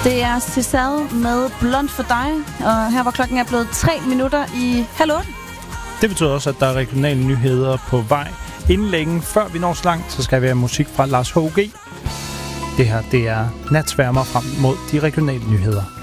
Det er Cézanne med Blond for dig, og her var klokken er blevet 3 minutter i 7:30. Det betyder også, at der er regionale nyheder på vej. Inden længe, før vi når så langt, så skal vi have musik fra Lars H.G. Det her, det er natsværmer frem mod de regionale nyheder.